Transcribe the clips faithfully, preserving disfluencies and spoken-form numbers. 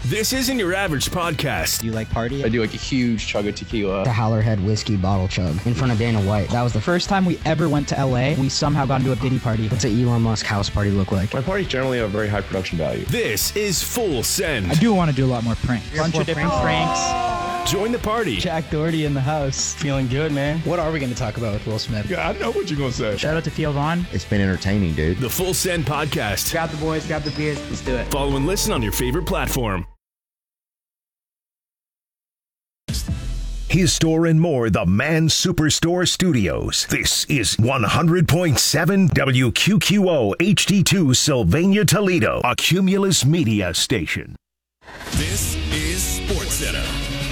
This isn't your average podcast. Do you like party? I do like a huge chug of tequila. The Howlerhead whiskey bottle chug in front of Dana White. That was the First time we ever went to L A, we somehow got into a Diddy party. What's an Elon Musk house party look like? My parties generally have very high production value. This is Full Send. I do want to do a lot more pranks. A bunch of different pranks. Join the party. Jack Doherty in the house. Feeling good, man. What are we going to talk about with Will Smith? Yeah, I know what you're going to say. Shout out to Theo Vaughn. It's been entertaining, dude. The Full Send Podcast. Grab the boys, grab the beers, let's do it. Follow and listen on your favorite platform. His Store and More, the Man Superstore Studios. This is one hundred point seven W Q Q O H D two Sylvania, Toledo, a Cumulus Media station. This is SportsCenter.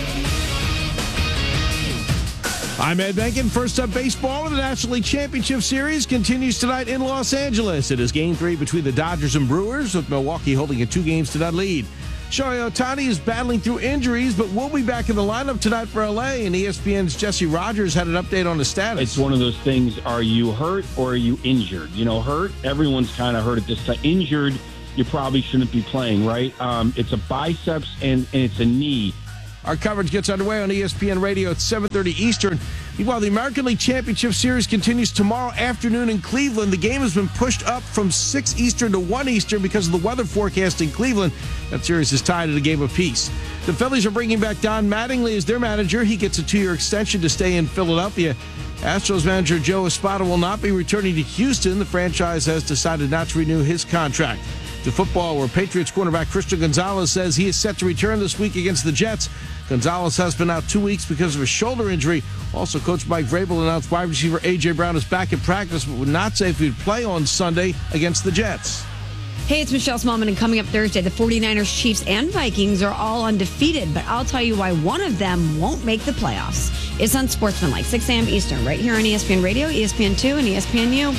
I'm Ed Benkin. First up, baseball in the National League Championship Series continues tonight in Los Angeles. It is game three between the Dodgers and Brewers, with Milwaukee holding a two games to none lead. Shohei Ohtani is battling through injuries, but will be back in the lineup tonight for L A, and E S P N's Jesse Rogers had an update on the status. It's one of those things, are you hurt or are you injured? You know, hurt, everyone's kind of hurt at this time. Injured, you probably shouldn't be playing, right? Um, it's a biceps and, and it's a knee. Our coverage gets underway on E S P N Radio at seven thirty Eastern. Meanwhile, the American League Championship Series continues tomorrow afternoon in Cleveland. The game has been pushed up from six Eastern to one Eastern because of the weather forecast in Cleveland. That series is tied at a game apiece. The Phillies are bringing back Don Mattingly as their manager. He gets a two-year extension to stay in Philadelphia. Astros manager Joe Espada will not be returning to Houston. The franchise has decided not to renew his contract. To football, where Patriots cornerback Christian Gonzalez says he is set to return this week against the Jets. Gonzalez has been out two weeks because of a shoulder injury. Also, Coach Mike Vrabel announced wide receiver A J. Brown is back in practice, but would not say if he would play on Sunday against the Jets. Hey, it's Michelle Smallman, and coming up Thursday, the 49ers, Chiefs, and Vikings are all undefeated, but I'll tell you why one of them won't make the playoffs. It's on Sportsmanlike, six a.m. Eastern, right here on E S P N Radio, E S P N two, and E S P N U.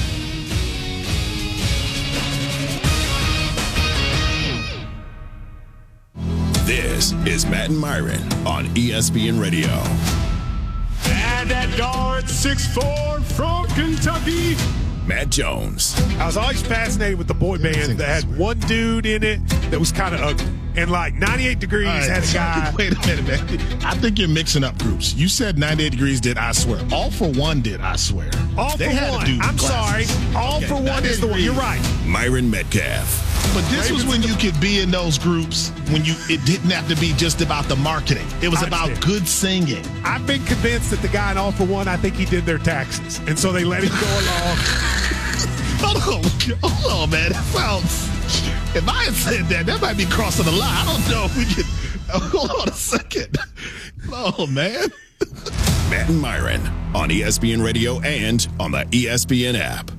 This is Matt and Myron on E S P N Radio. And at guard, six foot four from Kentucky, Matt Jones. I was always fascinated with the boy band that had one dude in it that was kind of ugly. And like ninety-eight degrees right, had a guy. Wait a minute, man. I think you're mixing up groups. You said ninety-eight degrees did I Swear. All for One did I Swear. All they for had One. To do I'm classes. sorry. All okay, for One is the one. You're right. Myron Metcalf. But this was when you could be in those groups when you it didn't have to be just about the marketing. It was about good singing. I've been convinced that the guy in All for One, I think he did their taxes. And so they let him go along. Hold on. Hold on, man. That sounds... If I had said that, that might be crossing the line. I don't know if we could... Hold on a second. Oh, man. Matt and Myron on E S P N Radio and on the E S P N app.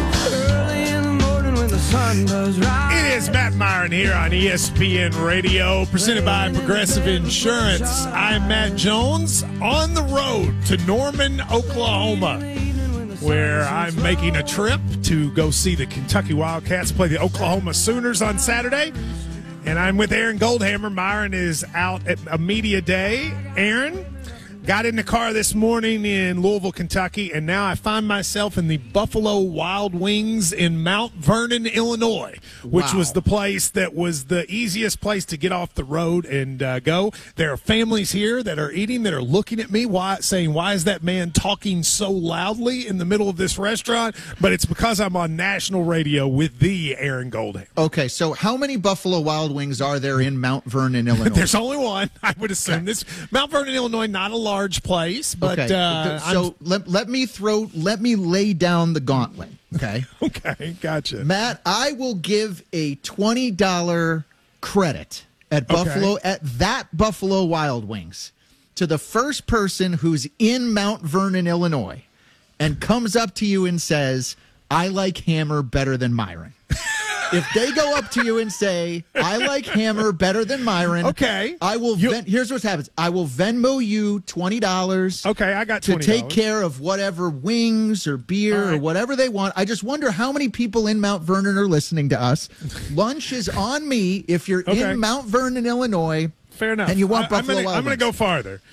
It is Matt Myron here on E S P N Radio, presented by Progressive Insurance. I'm Matt Jones on the road to Norman, Oklahoma, where I'm making a trip to go see the Kentucky Wildcats play the Oklahoma Sooners on Saturday. And I'm with Aaron Goldhammer. Myron is out at a media day. Aaron got in the car this morning in Louisville, Kentucky, and now I find myself in the Buffalo Wild Wings in Mount Vernon, Illinois, which wow. was the place that was the easiest place to get off the road and uh, go. There are families here that are eating, that are looking at me, why, saying, why is that man talking so loudly in the middle of this restaurant? But it's because I'm on national radio with the Aaron Goldhammer. Okay, so how many Buffalo Wild Wings are there in Mount Vernon, Illinois? There's only one, I would assume. Okay. This Mount Vernon, Illinois, not a large large place, but okay. uh, so let, let me throw let me lay down the gauntlet. Okay. Okay, gotcha. Matt, I will give a twenty dollar credit at Buffalo okay. at that Buffalo Wild Wings to the first person who's in Mount Vernon, Illinois, and comes up to you and says, "I like Hammer better than Myron." If they go up to you and say, "I like Hammer better than Myron," okay, I will. Ven- here's what happens: I will Venmo you twenty dollars. Okay, I got twenty dollars to take care of whatever wings or beer right. or whatever they want. I just wonder how many people in Mount Vernon are listening to us. Lunch is on me if you're okay. in Mount Vernon, Illinois. Fair enough. And you want I, Buffalo I'm gonna, Wild I'm going to go farther.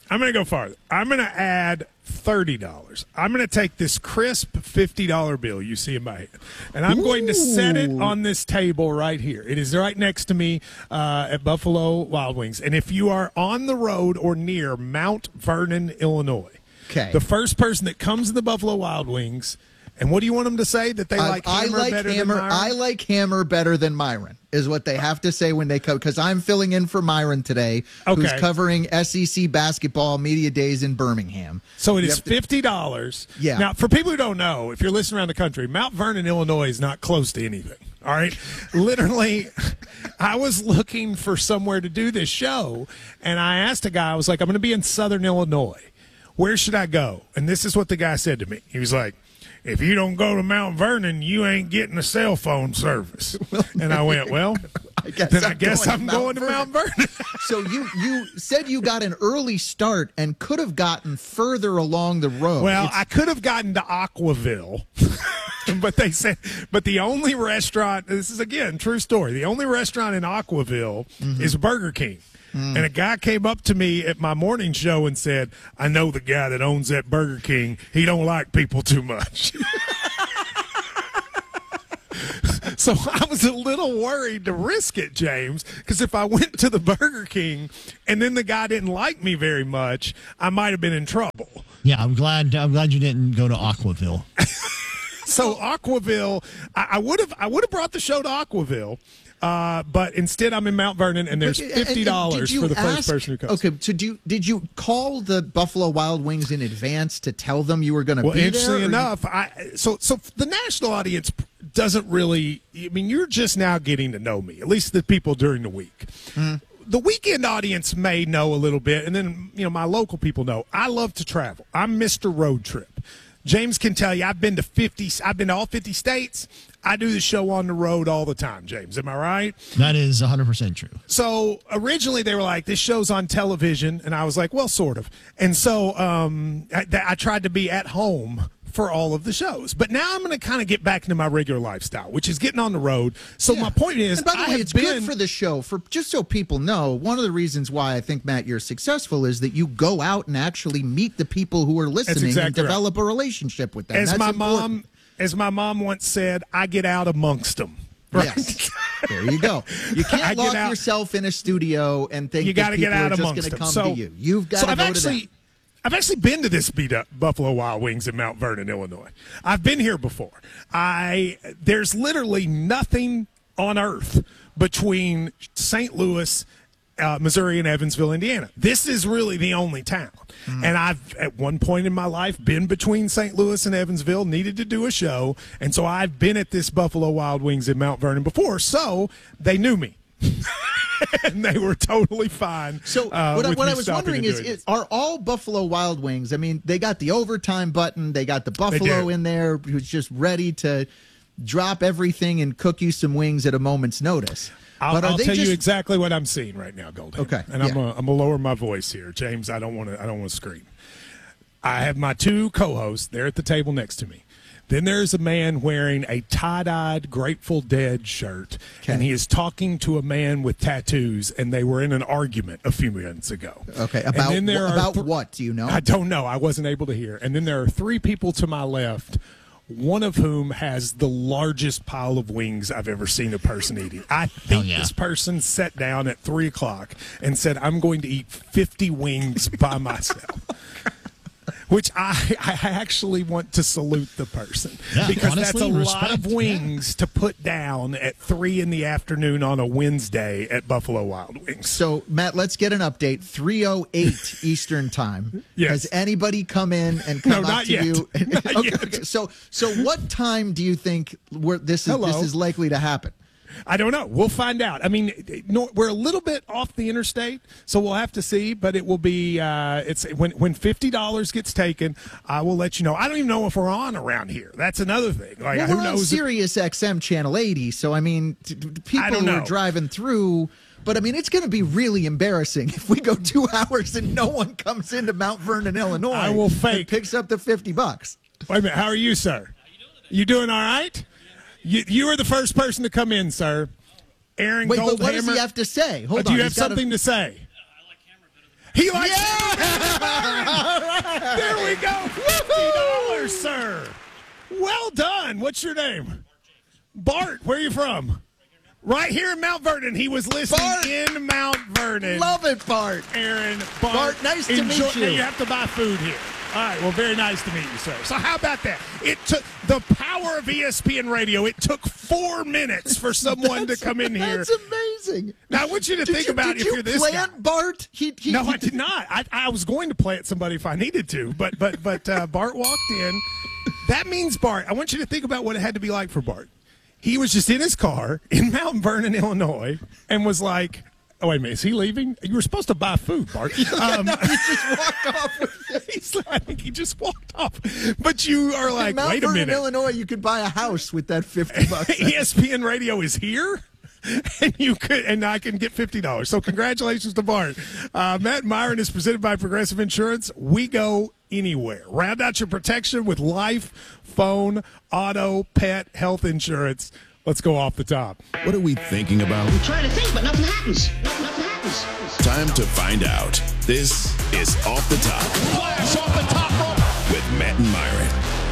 I'm going to go farther. I'm going to add thirty dollars. I'm going to take this crisp fifty dollar bill you see in my hand, and I'm Ooh. going to set it on this table right here. It is right next to me uh, at Buffalo Wild Wings. And if you are on the road or near Mount Vernon, Illinois, okay. the first person that comes to the Buffalo Wild Wings, and what do you want them to say? That they I, like Hammer I like better Hammer, than Myron? I like Hammer better than Myron, is what they have to say when they come. Because I'm filling in for Myron today, okay. who's covering S E C basketball media days in Birmingham. So it you is fifty dollars. To, yeah. Now, for people who don't know, if you're listening around the country, Mount Vernon, Illinois is not close to anything. All right. Literally, I was looking for somewhere to do this show, and I asked a guy, I was like, I'm going to be in Southern Illinois. Where should I go? And this is what the guy said to me. He was like, if you don't go to Mount Vernon, you ain't getting a cell phone service. And I went, well, I guess then I'm I guess going I'm to going to Mount Vernon. So you, you said you got an early start and could have gotten further along the road. Well, it's- I could have gotten to Aquaville. But they said, but the only restaurant, this is again, true story, the only restaurant in Aquaville mm-hmm. is Burger King. Mm. And a guy came up to me at my morning show and said, I know the guy that owns that Burger King. He don't like people too much. So I was a little worried to risk it, James, because if I went to the Burger King and then the guy didn't like me very much, I might have been in trouble. Yeah, I'm glad I'm glad you didn't go to Aquaville. So Aquaville, I, I would have I would have brought the show to Aquaville. Uh, but instead, I'm in Mount Vernon, and there's fifty dollars for the ask, first person who comes. Okay, so do you, did you call the Buffalo Wild Wings in advance to tell them you were going to well, be there? Interestingly enough, you... I, so so the national audience doesn't really. I mean, you're just now getting to know me, at least the people during the week. Mm. The weekend audience may know a little bit, and then you know my local people know. I love to travel. I'm Mister Road Trip. James can tell you I've been to fifty. I've been to all fifty states. I do the show on the road all the time, James. Am I right? That is one hundred percent true. So originally they were like, this show's on television. And I was like, well, sort of. And so um, I, I tried to be at home for all of the shows. But now I'm going to kind of get back into my regular lifestyle, which is getting on the road. So yeah. my point is, and by the I way, have it's been... good for the show. For just so people know, one of the reasons why I think, Matt, you're successful is that you go out and actually meet the people who are listening exactly and develop right. a relationship with them. As That's my important. mom... As my mom once said, I get out amongst them. Right? Yes. There you go. You can't lock yourself in a studio and think you that people get out are just going to come so, to you. You've got so to I've go actually, to them. I've actually been to this beat up Buffalo Wild Wings in Mount Vernon, Illinois. I've been here before. I There's literally nothing on earth between Saint Louis, uh, Missouri, and Evansville, Indiana. This is really the only town. Mm. And I've, at one point in my life, been between Saint Louis and Evansville, needed to do a show. And so I've been at this Buffalo Wild Wings in Mount Vernon before. So they knew me. And they were totally fine. So uh, what, with what me I was stopping wondering and is, doing is, are all Buffalo Wild Wings, I mean, they got the overtime button, they got the Buffalo in there who's just ready to drop everything and cook you some wings at a moment's notice. I'll, but are I'll they tell just... you exactly what I'm seeing right now, Goldie. Okay, and yeah. I'm gonna, I'm gonna lower my voice here, James. I don't want to. I don't want to scream. I have my two co-hosts. They're at the table next to me. Then there's a man wearing a tie-dyed Grateful Dead shirt, okay. and he is talking to a man with tattoos, and they were in an argument a few minutes ago. Okay, about, and then there about th- what? Do you know? I don't know. I wasn't able to hear. And then there are three people to my left, one of whom has the largest pile of wings I've ever seen a person eating. I think yeah. this person sat down at three o'clock and said, I'm going to eat fifty wings by myself. Which I, I actually want to salute the person yeah, because honestly, that's a respect. lot of wings yeah. to put down at three in the afternoon on a Wednesday at Buffalo Wild Wings. So, Matt, let's get an update. three oh eight Eastern Time. Yes. Has anybody come in and come no, up not to yet. you? Not okay, yet. okay. So, so what time do you think we're, this is Hello. this is likely to happen? I don't know. We'll find out. I mean, no, we're a little bit off the interstate, so we'll have to see. But it will be. Uh, it's when when fifty dollars gets taken, I will let you know. I don't even know if we're on around here. That's another thing. Like, well, who we're on knows? Sirius X M channel eighty. So I mean, t- t- people who know. are driving through. But I mean, it's going to be really embarrassing if we go two hours and no one comes into Mount Vernon, Illinois. I will fake. And picks up the fifty bucks. Wait a minute. How are you, sir? How you doing today? You doing all right? You you are the first person to come in, sir. Aaron Wait, Goldhammer. but what does he have to say? Hold uh, do on. you have He's gotta- something to say? He likes yeah! There we go. fifty dollars, sir. Well done. What's your name? Bart, where are you from? Right here in Mount Vernon. He was listening Bart. in Mount Vernon. Love it, Bart. Aaron, Bart. Bart, nice to enjoy, meet you. You have to buy food here. All right, well, very nice to meet you, sir. So how about that? It took the power of E S P N Radio. It took four minutes for someone to come in here. That's amazing. Now, I want you to did think you, about did if you you're this plant guy. Bart? He, he, no, he, I did not. I, I was going to play at somebody if I needed to, but but but uh, Bart walked in. That means Bart. I want you to think about what it had to be like for Bart. He was just in his car in Mount Vernon, Illinois, and was like, oh, wait a minute, is he leaving? You were supposed to buy food, Bart. Um, no, he just walked off with it. he's, I think he just walked off. But you are like, in Mount wait a Vernon, minute. Illinois, you could buy a house with that fifty bucks. E S P N Radio is here? And you could, and I can get fifty dollars. So congratulations to Bart. Uh, Matt Myron is presented by Progressive Insurance. We go anywhere. Round out your protection with life, phone, auto, pet, health insurance. Let's go off the top. What are we thinking about? I'm trying to think, but nothing happens. Nothing, nothing happens. Time to find out. This is Off the Top. Flash off the top rope with Matt and Myron.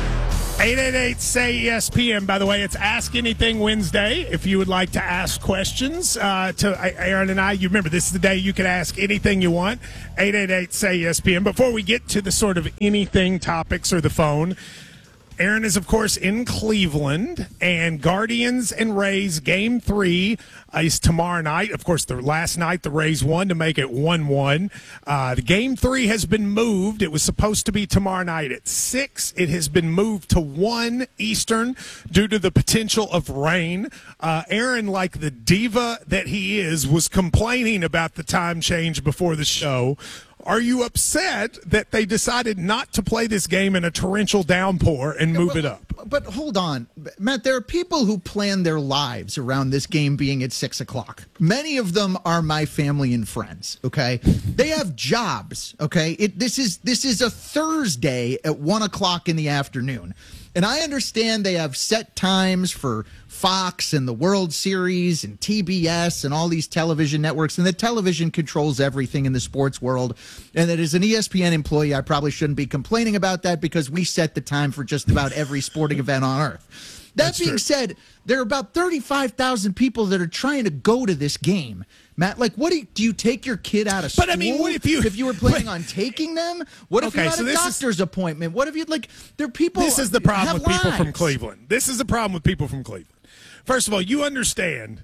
eight eight eight, S A Y, E S P N. By the way, it's Ask Anything Wednesday. If you would like to ask questions uh, to Aaron and I, you remember this is the day you can ask anything you want. eight eight eight, S A Y, E S P N. Before we get to the sort of anything topics or the phone, Aaron is, of course, in Cleveland, and Guardians and Rays game three uh, is tomorrow night. Of course, the last night the Rays won to make it one one. Uh, the game three has been moved. It was supposed to be tomorrow night at six. It has been moved to one Eastern due to the potential of rain. Uh, Aaron, like the diva that he is, was complaining about the time change before the show. Are you upset that they decided not to play this game in a torrential downpour and move but, it up? But hold on, Matt, there are people who plan their lives around this game being at six o'clock. Many of them are my family and friends, okay? They have jobs, okay? It, this is this is a Thursday at one o'clock in the afternoon. And I understand they have set times for Fox and the World Series and T B S and all these television networks, and that television controls everything in the sports world. And that as an E S P N employee, I probably shouldn't be complaining about that because we set the time for just about every sporting event on earth. That That's being true. said, there are about thirty-five thousand people that are trying to go to this game. Matt, like, what do you, do you take your kid out of school? But, I mean, what if you- if you were planning on taking them? What if Okay, you had so a this is- doctor's appointment? What if you like? There are people. This is the problem have with people from lives. Cleveland. This is the problem with people from Cleveland. First of all, you understand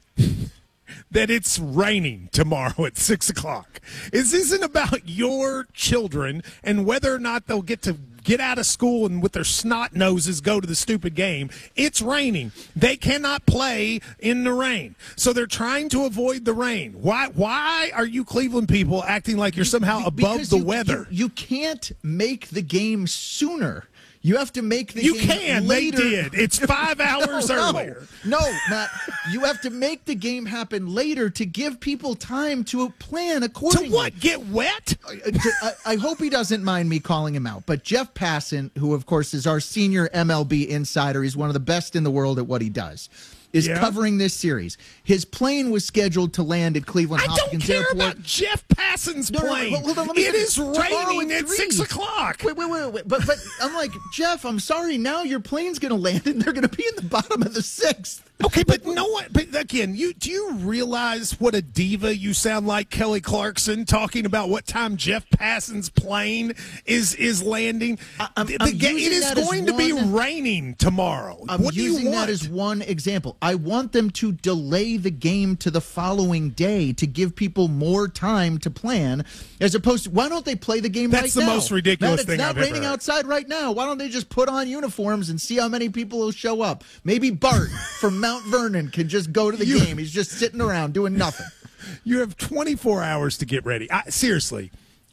that it's raining tomorrow at six o'clock. This isn't about your children and whether or not they'll get to get out of school and with their snot noses go to the stupid game. It's raining. They cannot play in the rain. So they're trying to avoid the rain. Why Why are you Cleveland people acting like you're somehow above Because the you- weather? You, you can't make the game sooner. You have to make the You game can. They later. did. It's five hours no, earlier. No, no, Matt. You have to make the game happen later to give people time to plan accordingly. To what? Get wet? I, I hope he doesn't mind me calling him out. But Jeff Passan, who of course is our senior M L B insider, he's one of the best in the world at what he does, is Yeah. covering this series. His plane was scheduled to land at Cleveland I don't Hopkins care Airport. about Jeff Passan's No, no, no, plane. hold on, let me It finish. is Tomorrow raining at three. six o'clock. Wait, wait, wait, wait. But, but I'm like, Jeff, I'm sorry. Now your plane's going to land and they're going to be in the bottom of the sixth. Okay, but no one. But again, you do you realize what a diva you sound like, Kelly Clarkson, talking about what time Jeff Passan's plane is is landing? I'm- The- I'm the ga- it using is that as going to be one- raining tomorrow. I'm what do using you want? that as one example. I want them to delay the game to the following day to give people more time to plan, as opposed to why don't they play the game That's right the now? most ridiculous Matt, thing It's not I've ever raining heard. outside right now. Why don't they just put on uniforms and see how many people will show up? Maybe Bart from Mount Vernon can just go to the You- game. He's just sitting around doing nothing. You have twenty-four hours to get ready. I, seriously,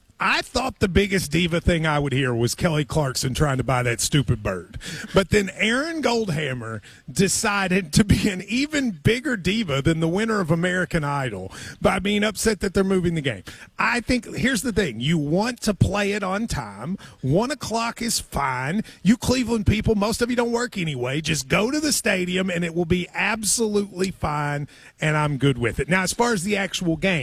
I thought the biggest diva thing I would hear was Kelly Clarkson trying to buy that stupid bird. But then Aaron Goldhammer decided to be an even bigger diva than the winner of American Idol by being upset that they're moving the game. I think, here's the thing. You want to play it on time. One o'clock is fine. You Cleveland people, most of you don't work anyway. Just go to the stadium and it will be absolutely fine, and I'm good with it. Now, as far as the actual game,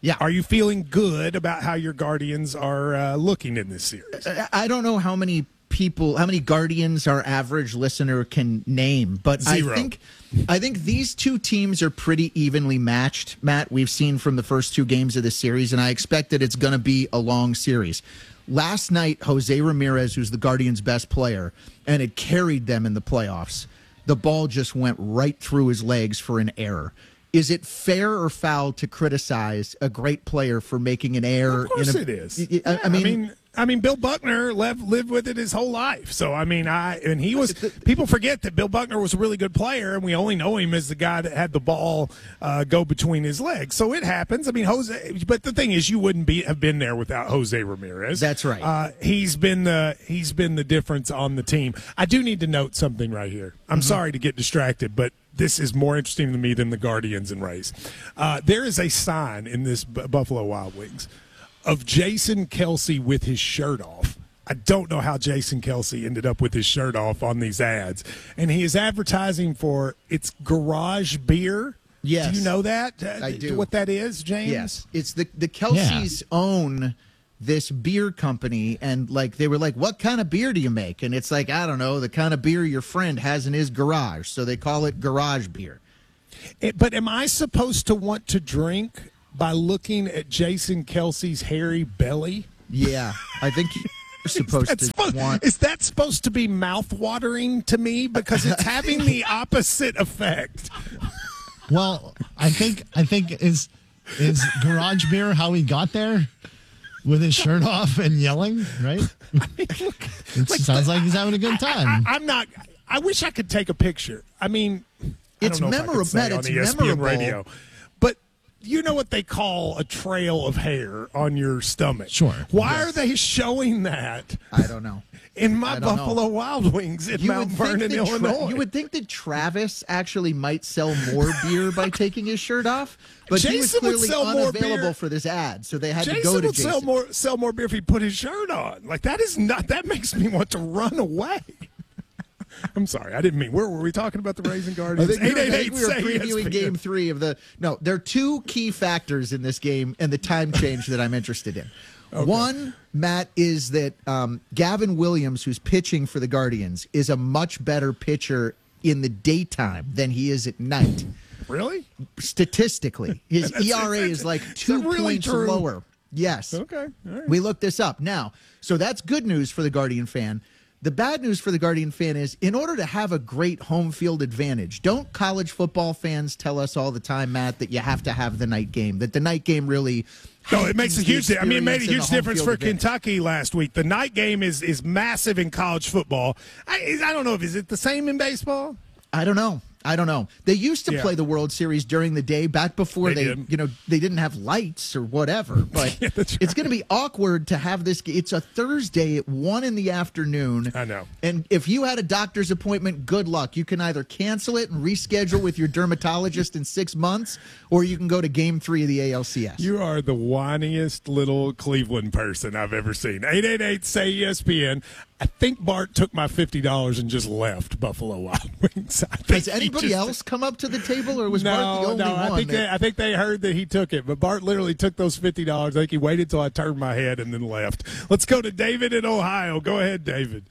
Yeah. Are you feeling good about how your Guardians are uh, looking in this series? I don't know how many people, how many Guardians our average listener can name, but Zero. I think I think these two teams are pretty evenly matched, Matt. We've seen from the first two games of the series, and I expect that it's going to be a long series. Last night, Jose Ramirez, who's the Guardians' best player, and it carried them in the playoffs, the ball just went right through his legs for an error. Is it fair or foul to criticize a great player for making an error? Of course in a, it is. I, I, I mean, mean, I mean, Bill Buckner lived, lived with it his whole life. So, I mean, I and he was. People forget that Bill Buckner was a really good player, and we only know him as the guy that had the ball uh, go between his legs. So it happens. I mean, Jose. But the thing is, you wouldn't be have been there without Jose Ramirez. That's right. Uh, he's been the he's been the difference on the team. I do need to note something right here. I'm Mm-hmm. sorry to get distracted, but this is more interesting to me than the Guardians and Rays. Uh, there is a sign in this B- Buffalo Wild Wings of Jason Kelce with his shirt off. I don't know how Jason Kelce ended up with his shirt off on these ads. And he is advertising for it's Garage Beer. Yes. Do you know that? Uh, I do. What that is, James? Yes. It's the, the Kelce's own this beer company, and like they were like, what kind of beer do you make? And it's like, I don't know, the kind of beer your friend has in his garage. So they call it Garage Beer. It, but am I supposed to want to drink by looking at Jason Kelce's hairy belly? Yeah, I think you're supposed to supposed, want. Is that supposed to be mouth-watering to me? Because it's having the opposite effect. Well, I think I think is is Garage Beer how he got there? With his shirt off and yelling, right? I mean, look, it like sounds the, like he's having a good time. I, I, I'm not. I wish I could take a picture. I mean, It's I don't know memorable, if I could say Matt, on it's E S P N memorable. Radio, but you know what they call a trail of hair on your stomach. Sure. Why Yes. are they showing that? I don't know. In my I don't Buffalo know. Wild Wings in You Mount would think Vernon, that Tra- Illinois. you would think that Travis actually might sell more beer by taking his shirt off, but he was Jason would clearly sell more unavailable beer. for this ad, so they had Jason to go to would Jason. sell more sell more beer if he put his shirt on. Like that is not. That makes me want to run away. I'm sorry, I didn't mean. Where were we talking about the Rays and I Guardians? think we were- I think we were say previewing E S P N. Game Three of the. No, there are two key factors in this game and the time change that I'm interested in. Okay. One, Matt, is that um, Gavin Williams, who's pitching for the Guardians, is a much better pitcher in the daytime than he is at night. Really? Statistically, his That's- E R A that's- is like is two that really points true? lower. Yes. Okay. All right. We looked this up. Now, so that's good news for the Guardian fan. The bad news for the Guardian fan is in order to have a great home field advantage, don't college football fans tell us all the time, Matt, that you have to have the night game, that the night game really. No, it makes a huge difference. I mean, it made a experience huge and the home difference field for advantage. Kentucky last week. The night game is is massive in college football. I, I don't know if is it the same in baseball. I don't know. I don't know. They used to Yeah. play the World Series during the day back before They they, did. you know, they didn't have lights or whatever. But Yeah, that's it's going to be awkward to have this. It's a Thursday at one in the afternoon. I know. And if you had a doctor's appointment, good luck. You can either cancel it and reschedule with your dermatologist in six months, or you can go to Game Three of the A L C S. You are the whiniest little Cleveland person I've ever seen. eight eight eight say E S P N. I think Bart took my fifty dollars and just left Buffalo Wild Wings. I think Has he anybody just- else come up to the table, or was no, Bart the only no, one? I think that- they, I think they heard that he took it, but Bart literally took those fifty dollars. I think he waited till I turned my head and then left. Let's go to David in Ohio. Go ahead, David.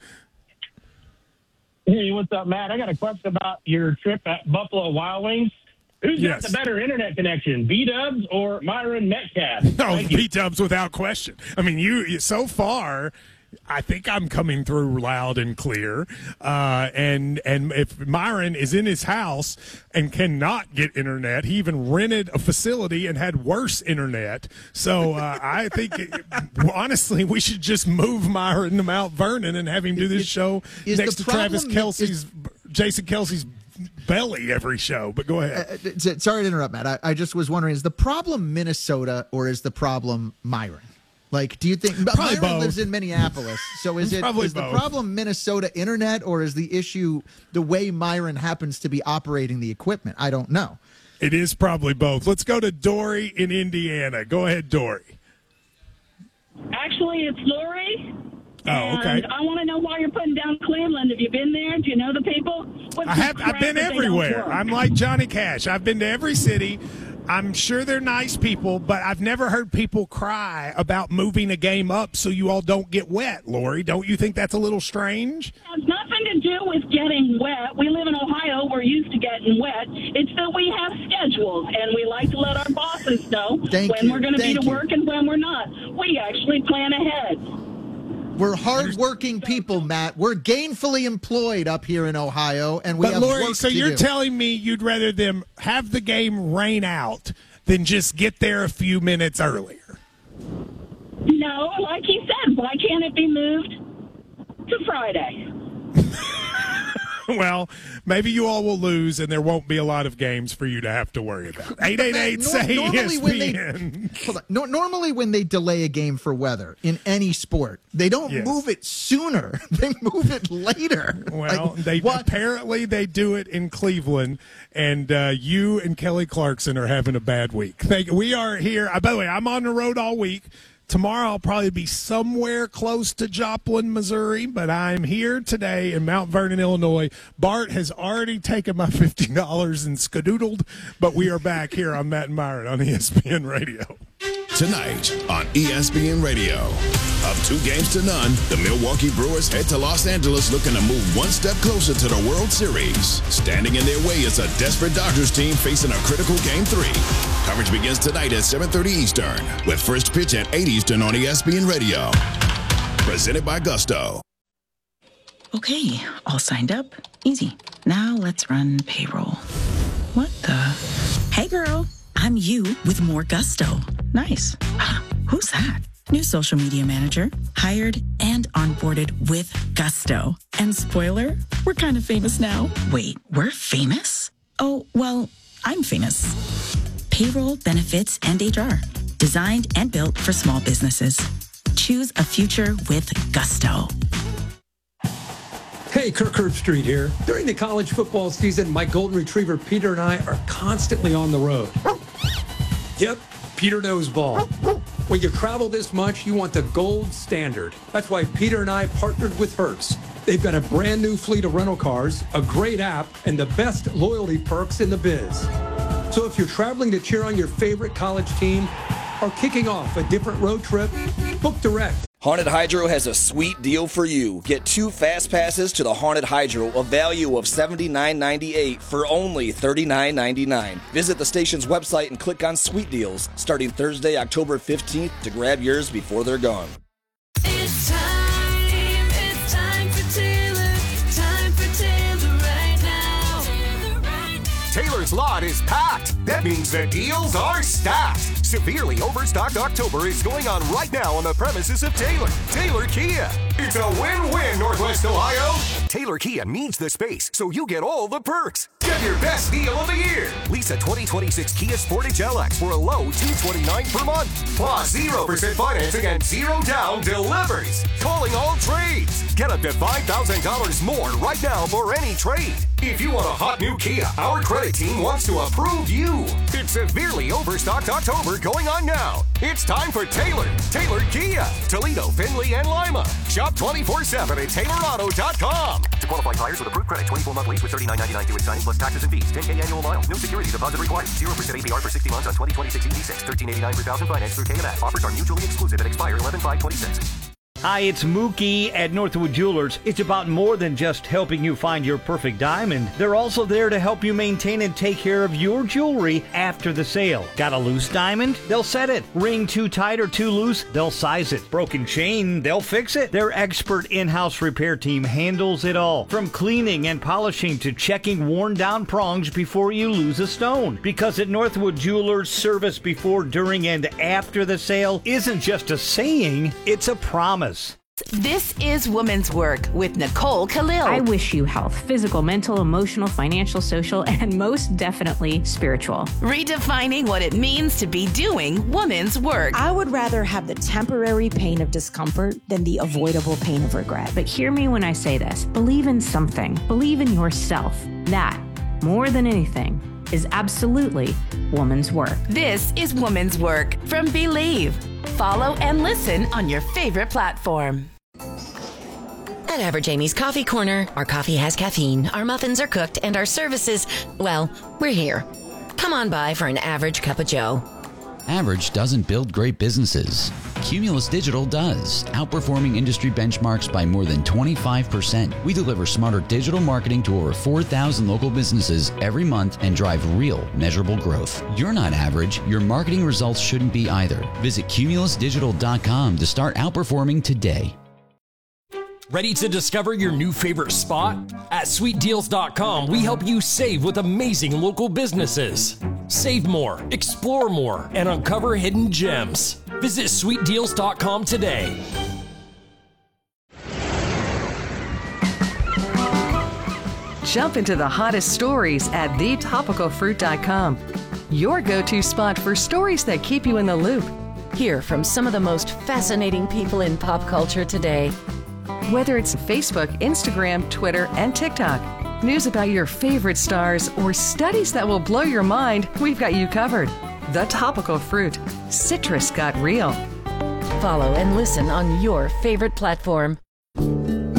Hey, what's up, Matt? I got a question about your trip at Buffalo Wild Wings. Who's Yes. got the better internet connection, B-Dubs or Myron Metcalf? No, Thank you. B-Dubs without question. I mean, you, you so far, I think I'm coming through loud and clear. Uh, and and if Myron is in his house and cannot get internet, he even rented a facility and had worse internet. So uh, I think, honestly, we should just move Myron to Mount Vernon and have him do this show is next the to Travis problem- Kelce's, Jason Kelce's belly every show. But go ahead. Uh, uh, sorry to interrupt, Matt. I, I just was wondering: is the problem Minnesota or is the problem Myron? Like, do you think Probably Myron both. lives in Minneapolis? So is it Probably is the both. problem Minnesota internet, or is the issue the way Myron happens to be operating the equipment? I don't know. It is probably both. Let's go to Dory in Indiana. Go ahead, Dory. Actually, it's Lori. Oh, okay. And I want to know why you're putting down Cleveland. Have you been there? Do you know the people? What's I the have. I've crap been that they don't everywhere. work? I'm like Johnny Cash. I've been to every city. I'm sure they're nice people, but I've never heard people cry about moving a game up so you all don't get wet, Lori. Don't you think that's a little strange? It has nothing to do with getting wet. We live in Ohio. We're used to getting wet. It's that we have schedules, and we like to let our bosses know Thank when you. we're going to be Thank to you. work and when we're not. We actually plan ahead. We're hardworking people, Matt. We're gainfully employed up here in Ohio, and we But, have Lori, work so to you're do. telling me you'd rather them have the game rain out than just get there a few minutes earlier? No, like he said, why can't it be moved to Friday? Well, maybe you all will lose, and there won't be a lot of games for you to have to worry about. eight eight eight, say E S when P they, N. hold on. No, normally when they delay a game for weather in any sport, they don't Yes. move it sooner. They move it later. Well, Like, they what? apparently they do it in Cleveland, and uh, you and Kelly Clarkson are having a bad week. Thank, we are here. Uh, by the way, I'm on the road all week. Tomorrow I'll probably be somewhere close to Joplin, Missouri, but I'm here today in Mount Vernon, Illinois. Bart has already taken my fifty dollars and skadoodled, but we are back here on Matt and Myron on E S P N Radio. Tonight on E S P N Radio. Up two games to none, the Milwaukee Brewers head to Los Angeles looking to move one step closer to the World Series. Standing in their way is a desperate Dodgers team facing a critical Game three. Coverage begins tonight at seven thirty Eastern, with first pitch at eight Eastern on E S P N Radio. Presented by Gusto. Okay, all signed up. Easy. Now let's run payroll. What the? Hey girl, I'm you with more Gusto. Nice. Who's that? New social media manager, hired and onboarded with Gusto. And spoiler, we're kind of famous now. Wait, we're famous? Oh, well, I'm famous. Payroll, benefits, and H R. Designed and built for small businesses. Choose a future with Gusto. Hey, Kirk Herbstreit here. During the college football season, my golden retriever Peter and I are constantly on the road. Yep, Peter knows ball. When you travel this much, you want the gold standard. That's why Peter and I partnered with Hertz. They've got a brand new fleet of rental cars, a great app, and the best loyalty perks in the biz. So if you're traveling to cheer on your favorite college team or kicking off a different road trip, book direct. Haunted Hydro has a sweet deal for you. Get two fast passes to the Haunted Hydro, a value of seventy-nine ninety-eight for only thirty-nine ninety-nine. Visit the station's website and click on Sweet Deals starting Thursday, October fifteenth to grab yours before they're gone. It's time, it's time for Taylor, time for Taylor right now. Taylor right now. Taylor's lot is packed. That means the deals are stacked. Severely overstocked October is going on right now on the premises of Taylor. Taylor Kia. It's a win-win, Northwest Ohio. Taylor Kia needs the space, so you get all the perks. Get your best deal of the year. Lease a twenty twenty-six Kia Sportage L X for a low two hundred twenty-nine dollars per month. Plus zero percent financing and zero down delivers. Calling all trades. Get up to five thousand dollars more right now for any trade. If you want a hot new Kia, our credit team wants to approve you. It's severely overstocked October going on now. It's time for Taylor. Taylor Kia. Toledo, Findlay, and Lima. Shop twenty-four seven at Taylor Auto dot com. To qualify buyers with approved credit, twenty-four month lease with thirty-nine ninety-nine due at signing plus taxes and fees. ten K annual miles. No security deposit required. zero percent A P R for sixty months on twenty twenty-six E V six. thirteen eighty-nine per thousand finance through K M S. Offers are mutually exclusive and expire eleven five twenty-six. Hi, it's Mookie at Northwood Jewelers. It's about more than just helping you find your perfect diamond. They're also there to help you maintain and take care of your jewelry after the sale. Got a loose diamond? They'll set it. Ring too tight or too loose? They'll size it. Broken chain? They'll fix it. Their expert in-house repair team handles it all. From cleaning and polishing to checking worn down prongs before you lose a stone. Because at Northwood Jewelers, service before, during, and after the sale isn't just a saying, it's a promise. This is Woman's Work with Nicole Khalil. I wish you health, physical, mental, emotional, financial, social, and most definitely spiritual. Redefining what it means to be doing woman's work. I would rather have the temporary pain of discomfort than the avoidable pain of regret. But hear me when I say this. Believe in something. Believe in yourself. That, more than anything, is absolutely woman's work. This is Woman's Work from Believe. Follow and listen on your favorite platform. At Average Amy's Coffee Corner, our coffee has caffeine, our muffins are cooked, and our services, well, we're here. Come Come on by for an average cup of joe. Average doesn't build great businesses. Cumulus Digital does, outperforming industry benchmarks by more than twenty-five percent. We deliver smarter digital marketing to over four thousand local businesses every month and drive real, measurable growth. You're not average. Your marketing results shouldn't be either. Visit cumulus digital dot com to start outperforming today. Ready to discover your new favorite spot? At sweet deals dot com, we help you save with amazing local businesses. Save more, explore more, and uncover hidden gems. Visit sweet deals dot com today. Jump into the hottest stories at the topical fruit dot com. Your go-to spot for stories that keep you in the loop. Hear from some of the most fascinating people in pop culture today. Whether it's Facebook, Instagram, Twitter, and TikTok, news about your favorite stars, or studies that will blow your mind, we've got you covered. The Topical Fruit. Citrus got real. Follow and listen on your favorite platform.